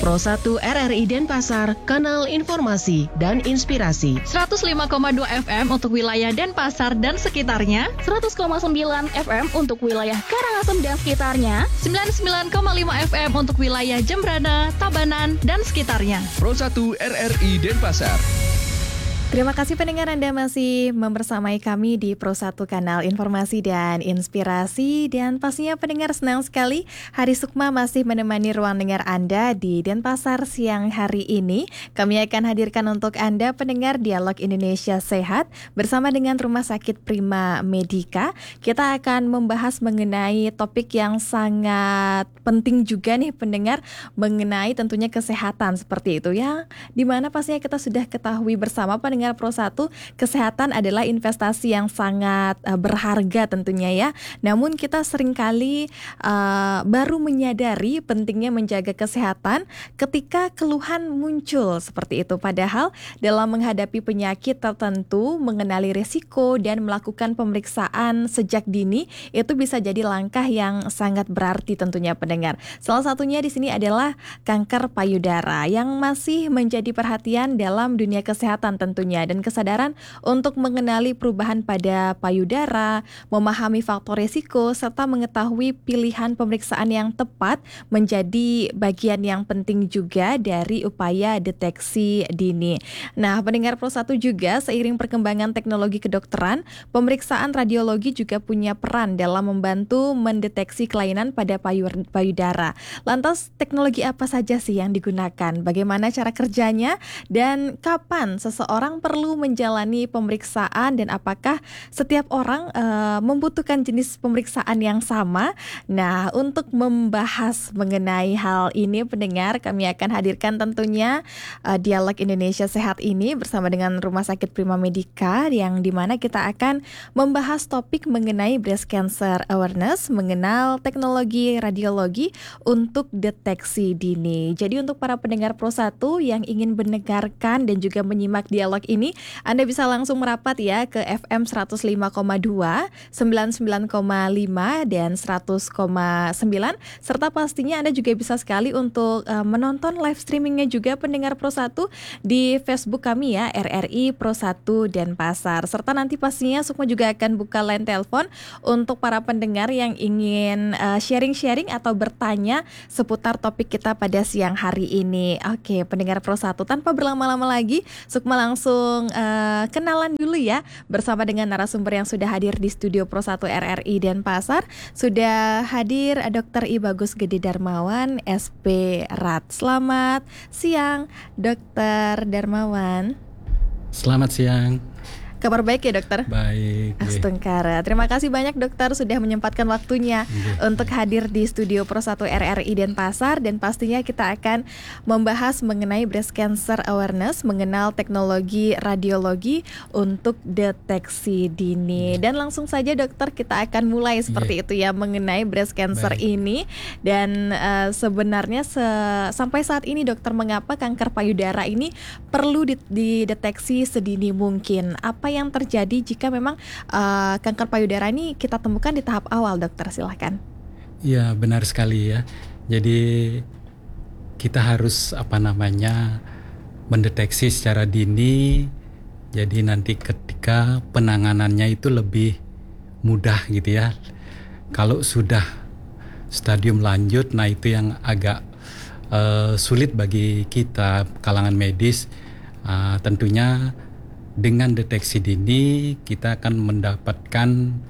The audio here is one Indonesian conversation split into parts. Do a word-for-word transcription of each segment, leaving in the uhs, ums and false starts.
Pro satu R R I Denpasar, kanal informasi dan inspirasi. seratus lima koma dua F M untuk wilayah Denpasar dan sekitarnya, seratus koma sembilan F M untuk wilayah Karangasem dan sekitarnya, sembilan puluh sembilan koma lima F M untuk wilayah Jembrana, Tabanan, dan sekitarnya. Pro satu R R I Denpasar. Terima kasih pendengar, Anda masih membersamai kami di Pro satu Kanal Informasi dan Inspirasi. Dan pastinya pendengar senang sekali Hari Sukma masih menemani ruang dengar Anda di Denpasar siang hari ini. Kami akan hadirkan untuk Anda pendengar Dialog Indonesia Sehat bersama dengan Rumah Sakit Prima Medika. Kita akan membahas mengenai topik yang sangat penting juga nih pendengar, mengenai tentunya kesehatan seperti itu ya. Dimana pastinya kita sudah ketahui bersama pendengar Pro satu, kesehatan adalah investasi yang sangat uh, berharga tentunya ya. Namun kita seringkali uh, baru menyadari pentingnya menjaga kesehatan ketika keluhan muncul seperti itu. Padahal dalam menghadapi penyakit tertentu, mengenali risiko dan melakukan pemeriksaan sejak dini itu bisa jadi langkah yang sangat berarti tentunya pendengar. Salah satunya di sini adalah kanker payudara yang masih menjadi perhatian dalam dunia kesehatan tentunya. Dan kesadaran untuk mengenali perubahan pada payudara, memahami faktor risiko, serta mengetahui pilihan pemeriksaan yang tepat menjadi bagian yang penting juga dari upaya deteksi dini. Nah, pendengar Pro satu juga, seiring perkembangan teknologi kedokteran, pemeriksaan radiologi juga punya peran dalam membantu mendeteksi kelainan pada payudara. Lantas, teknologi apa saja sih yang digunakan? Bagaimana cara kerjanya? Dan kapan seseorang perlu menjalani pemeriksaan dan apakah setiap orang uh, membutuhkan jenis pemeriksaan yang sama? Nah, untuk membahas mengenai hal ini pendengar, kami akan hadirkan tentunya uh, Dialog Indonesia Sehat ini bersama dengan Rumah Sakit Prima Medika, yang dimana kita akan membahas topik mengenai breast cancer awareness, mengenal teknologi radiologi untuk deteksi dini. Jadi untuk para pendengar Pro satu yang ingin mendengarkan dan juga menyimak dialog ini, Anda bisa langsung merapat ya ke F M seratus lima koma dua, sembilan puluh sembilan koma lima dan seratus koma sembilan, serta pastinya Anda juga bisa sekali untuk uh, menonton live streamingnya juga pendengar Pro satu di Facebook kami ya, R R I Pro satu Denpasar. Serta nanti pastinya Sukma juga akan buka line telepon untuk para pendengar yang ingin uh, sharing-sharing atau bertanya seputar topik kita pada siang hari ini. Oke, pendengar Pro satu, tanpa berlama-lama lagi, Sukma langsung uh, kenalan dulu ya bersama dengan narasumber yang sudah hadir di studio Pro satu R R I Denpasar. Sudah hadir Dokter I Bagus Gede Darmawan, S P R A D. Selamat siang Dokter Darmawan. Selamat siang. Kabar baik ya dokter? Baik. Astungkara. Terima kasih banyak dokter sudah menyempatkan waktunya yeah. untuk hadir di studio Pro satu R R I Denpasar. Dan pastinya kita akan membahas mengenai breast cancer awareness, mengenal teknologi radiologi untuk deteksi dini. Dan langsung saja dokter, kita akan mulai seperti yeah. itu ya mengenai breast cancer Baik. ini. Dan uh, sebenarnya se- sampai saat ini dokter, mengapa kanker payudara ini perlu dideteksi sedini mungkin? Apa yang terjadi jika memang uh, kanker payudara ini kita temukan di tahap awal, dokter? Silahkan. Ya, benar sekali ya. Jadi kita harus apa namanya mendeteksi secara dini. Jadi nanti ketika penanganannya itu lebih mudah gitu ya. Kalau sudah stadium lanjut, nah itu yang agak uh, sulit bagi kita kalangan medis. Uh, tentunya dengan deteksi dini kita akan mendapatkan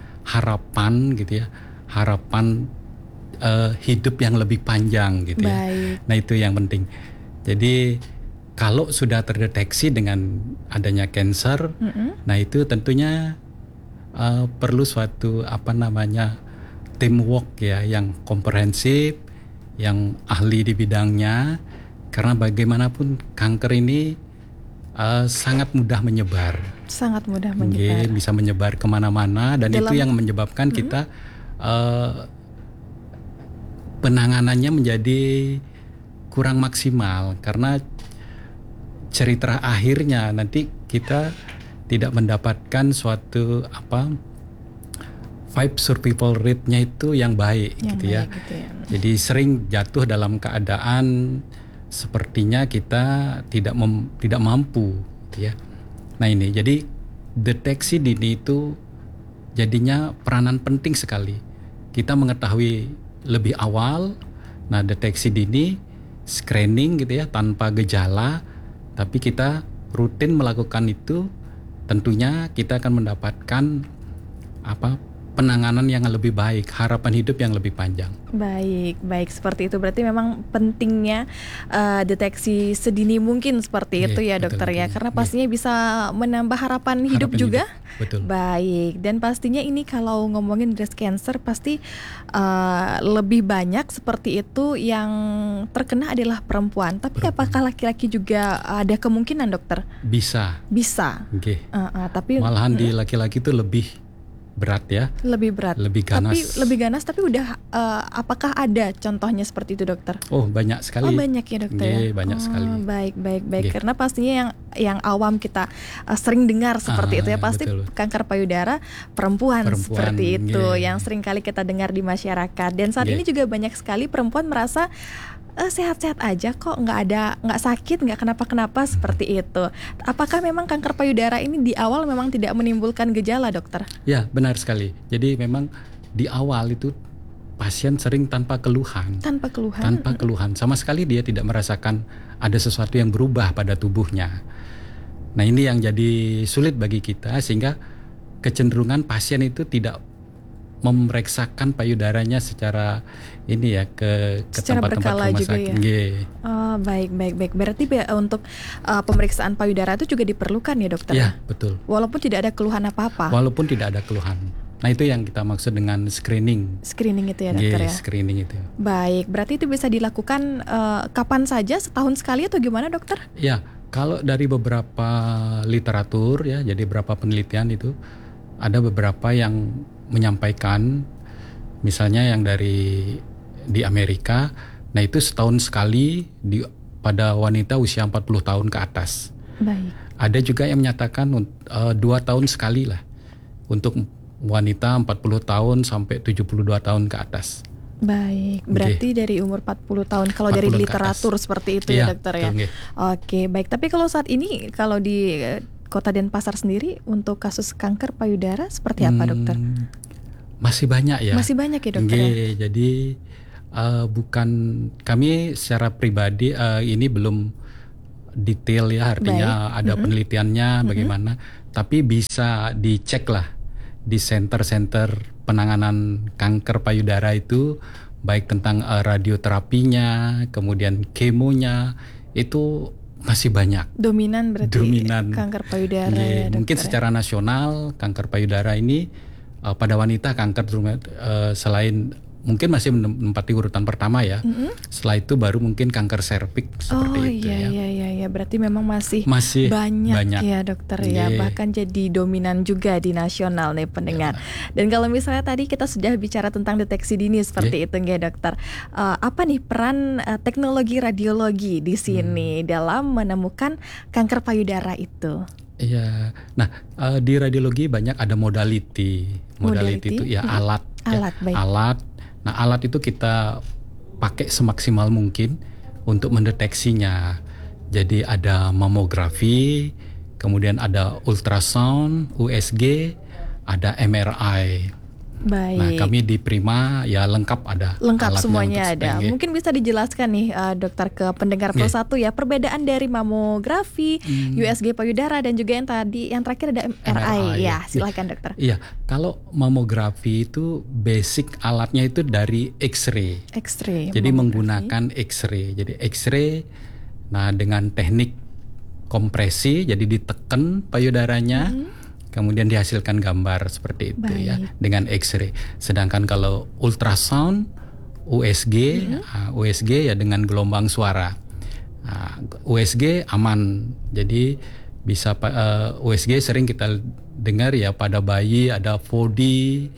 harapan gitu ya, harapan uh, hidup yang lebih panjang gitu ya. Baik. Nah itu yang penting. Jadi kalau sudah terdeteksi dengan adanya cancer, mm-hmm. nah itu tentunya uh, perlu suatu apa namanya teamwork ya, yang komprehensif, yang ahli di bidangnya, karena bagaimanapun kanker ini Uh, sangat mudah menyebar, sangat mudah menyebar, okay, bisa menyebar kemana-mana, dan Dalam, itu yang menyebabkan hmm. kita uh, penanganannya menjadi kurang maksimal karena cerita akhirnya nanti kita tidak mendapatkan suatu apa five survival rate-nya itu yang baik, yang gitu, baik ya. gitu ya. Jadi sering jatuh dalam keadaan sepertinya kita tidak mem, tidak mampu, gitu ya. Nah ini, jadi deteksi dini itu jadinya peranan penting sekali. Kita mengetahui lebih awal, nah deteksi dini, screening gitu ya, tanpa gejala, tapi kita rutin melakukan itu, tentunya kita akan mendapatkan apa penanganan yang lebih baik, harapan hidup yang lebih panjang. Baik, baik seperti itu. Berarti memang pentingnya uh, deteksi sedini mungkin seperti Oke, itu ya betul, dokter ya, betul. karena Oke. pastinya bisa menambah harapan hidup Harapan juga. hidup, betul. Baik, dan pastinya ini kalau ngomongin breast cancer pasti uh, lebih banyak seperti itu yang terkena adalah perempuan. Tapi Perempuan. apakah laki-laki juga ada kemungkinan dokter? Bisa, Bisa. oke. Uh, uh, tapi Malahan di mm, laki-laki itu lebih berat ya, lebih berat. lebih ganas. Tapi lebih ganas. Tapi udah uh, apakah ada contohnya seperti itu dokter? Oh banyak sekali. Oh banyak ya dokter ya. Nggih, banyak oh, sekali. Baik baik baik. Nggih. Karena pastinya yang yang awam kita uh, sering dengar seperti Ah, itu ya, pasti betul. kanker payudara perempuan, Perempuan, seperti itu nggih. yang sering kali kita dengar di masyarakat. Dan saat Nggih. ini juga banyak sekali perempuan merasa eh, sehat-sehat aja kok, nggak ada nggak sakit, nggak kenapa-kenapa seperti itu. Apakah memang kanker payudara ini di awal memang tidak menimbulkan gejala dokter? Ya benar sekali. Jadi memang di awal itu pasien sering tanpa keluhan. Tanpa keluhan? Tanpa keluhan, sama sekali dia tidak merasakan ada sesuatu yang berubah pada tubuhnya. Nah ini yang jadi sulit bagi kita, sehingga kecenderungan pasien itu tidak memeriksakan payudaranya secara ini ya ke, ke Secara tempat-tempat berkala rumah juga sakit. ya? Nggih. Oh baik baik baik. Berarti be- untuk uh, pemeriksaan payudara itu juga diperlukan ya dokter? Ya betul. Walaupun tidak ada keluhan apa-apa. Walaupun tidak ada keluhan. Nah itu yang kita maksud dengan screening. Screening itu ya dokter Nggih, ya. screening itu. Baik, berarti itu bisa dilakukan uh, kapan saja, setahun sekali atau gimana dokter? Ya, kalau dari beberapa literatur ya, jadi beberapa penelitian itu ada beberapa yang menyampaikan, misalnya yang dari di Amerika, nah itu setahun sekali di pada wanita usia empat puluh tahun ke atas. Baik. Ada juga yang menyatakan uh, dua tahun sekali lah untuk wanita empat puluh tahun sampai tujuh puluh dua tahun ke atas. Baik, berarti dari umur empat puluh tahun kalau empat dari puluh ke literatur atas. seperti itu Iya, ya dokter ya. betul, nggih. Oke, baik. Tapi kalau saat ini kalau di eh, Kota Denpasar sendiri untuk kasus kanker payudara seperti apa dokter? Hmm, Masih banyak ya. Masih banyak ya dokter ya? Nggih, jadi uh, bukan kami secara pribadi uh, ini belum detail ya, artinya Baik. ada Mm-mm. penelitiannya bagaimana, tapi bisa dicek lah di center-center penanganan kanker payudara itu, baik tentang uh, radioterapinya, kemudian kemonya, itu masih banyak. Dominan berarti Dominan. kanker payudara Nggih, ya dokter mungkin ya? secara nasional kanker payudara ini uh, pada wanita kanker uh, selain mungkin masih menempati urutan pertama ya. Mm-mm. Setelah itu baru mungkin kanker serviks seperti Oh itu iya ya. iya iya ya. Berarti memang masih Masih banyak, banyak. ya dokter ya, Nggih. bahkan jadi dominan juga di nasional nih pendengar. Dan kalau misalnya tadi kita sudah bicara tentang deteksi dini seperti itu nggih dokter, Uh, apa nih peran uh, teknologi radiologi di sini Hmm. dalam menemukan kanker payudara itu? Iya. Nah, uh, di radiologi banyak ada modality. Modality, Modality? itu ya Hmm. alat ya. Alat, baik. Alat. Nah, alat itu kita pakai semaksimal mungkin untuk mendeteksinya. Jadi ada mamografi, kemudian ada ultrasound, U S G, ada M R I. Baik. Nah, kami di Prima ya lengkap ada. Lengkap alatnya semuanya untuk ada. screening. Mungkin bisa dijelaskan nih uh, dokter ke pendengar Pro Nggih. satu ya, perbedaan dari mamografi, Hmm. U S G payudara dan juga yang tadi yang terakhir ada M R I. M R I, Ya, ya. silakan dokter. Iya, kalau mamografi itu basic alatnya itu dari X-ray. X-ray. Jadi mamografi. menggunakan X-ray. Jadi X-ray, nah dengan teknik kompresi, jadi ditekan payudaranya, kemudian dihasilkan gambar seperti itu ya Baik. dengan X-ray. Sedangkan kalau ultrasound, U S G, nah, U S G ya dengan gelombang suara. Nah, U S G aman, jadi bisa pa- eh, U S G sering kita dengar ya pada bayi ada empat D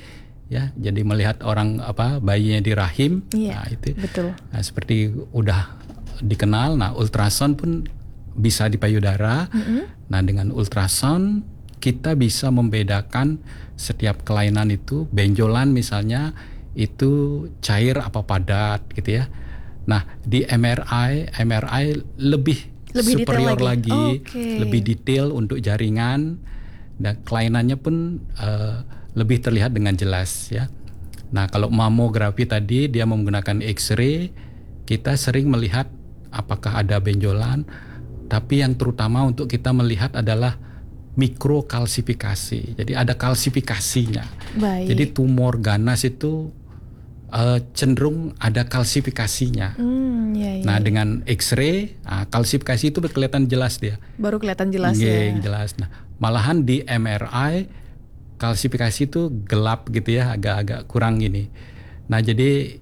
ya, jadi melihat orang apa bayinya di rahim. Iya, Nah, itu betul. nah, seperti udah dikenal. Nah, ultrasound pun bisa di payudara. Mm-mm. Nah, dengan ultrasound kita bisa membedakan setiap kelainan itu, benjolan misalnya itu cair apa padat gitu ya. Nah, di M R I, M R I lebih, Lebih detail superior lagi. lagi, Oke. lebih detail untuk jaringan dan kelainannya pun uh, lebih terlihat dengan jelas ya. Nah, kalau mamografi tadi dia menggunakan X-ray, kita sering melihat apakah ada benjolan, tapi yang terutama untuk kita melihat adalah mikrokalsifikasi. Jadi ada kalsifikasinya. Baik. Jadi tumor ganas itu uh, cenderung ada kalsifikasinya. Hmm, ya, ya, Nah, ya. dengan X-ray, nah, kalsifikasi itu kelihatan jelas dia. Baru kelihatan jelas Nggih, ya. jelas. Nah, malahan di M R I kalsifikasi itu gelap gitu ya, agak-agak kurang gini. Nah, jadi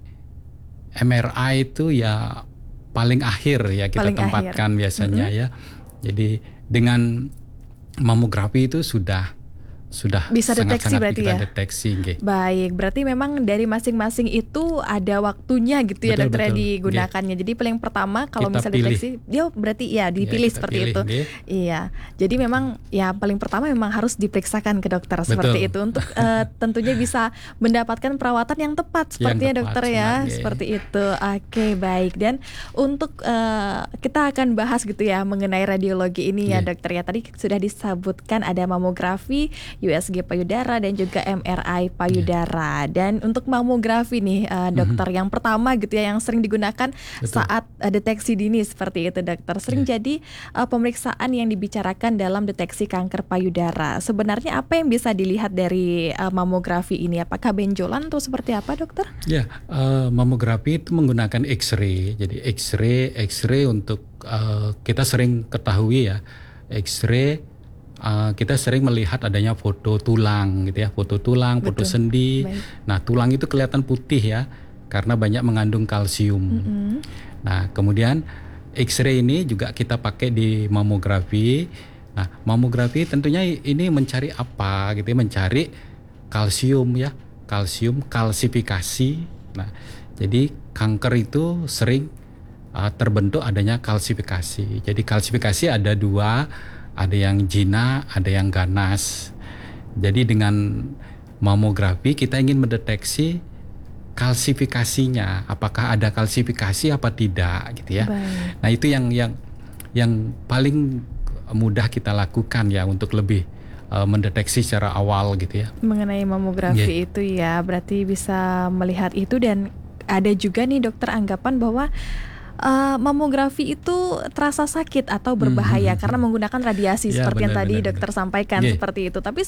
M R I itu ya paling akhir ya kita Paling tempatkan akhir. biasanya ya. Jadi dengan mamografi itu sudah sudah Bisa deteksi sangat-sangat berarti kita ya? deteksi nggih. Baik, berarti memang dari masing-masing itu ada waktunya gitu ya Betul, dokter ya betul. digunakannya. Jadi paling pertama kalau Kita misalnya pilih. deteksi, dia berarti ya dipilih kita seperti pilih, itu. nggih. Iya. Jadi memang ya paling pertama memang harus diperiksakan ke dokter Betul. seperti itu untuk eh, tentunya bisa mendapatkan perawatan yang tepat seperti ya tepat, dokter ya, senang, nggih. seperti itu. Oke, baik. Dan untuk eh, kita akan bahas gitu ya mengenai radiologi ini ya Nggih. dokter ya. Tadi sudah disebutkan ada mamografi, U S G payudara dan juga M R I payudara. Dan untuk mamografi nih uh, dokter yang pertama gitu ya yang sering digunakan Betul. saat uh, deteksi dini seperti itu dokter. Sering Ya. jadi uh, pemeriksaan yang dibicarakan dalam deteksi kanker payudara. Sebenarnya apa yang bisa dilihat dari uh, mamografi ini? Apakah benjolan atau seperti apa dokter? Ya, uh, mamografi itu menggunakan X-ray. Jadi X-ray, X-ray untuk uh, kita sering ketahui ya, X-ray uh, kita sering melihat adanya foto tulang gitu ya, foto tulang, foto Betul. sendi. Baik. Nah, tulang itu kelihatan putih ya, karena banyak mengandung kalsium. Mm-mm. Nah, kemudian X-ray ini juga kita pakai di mamografi. Nah, mamografi tentunya ini mencari apa gitu ya, mencari kalsium ya, kalsium kalsifikasi. Nah, jadi kanker itu sering uh, terbentuk adanya kalsifikasi. Jadi kalsifikasi ada dua, ada yang jina, ada yang ganas. Jadi dengan mamografi kita ingin mendeteksi kalsifikasinya, apakah ada kalsifikasi apa tidak gitu ya. Baik. Nah, itu yang yang yang paling mudah kita lakukan ya untuk lebih uh, mendeteksi secara awal gitu ya. Mengenai mamografi itu ya, berarti bisa melihat itu. Dan ada juga nih dokter anggapan bahwa uh, mamografi itu terasa sakit atau berbahaya Hmm. karena menggunakan radiasi Ya, seperti yang benar, tadi benar, dokter sampaikan Nggih. seperti itu. Tapi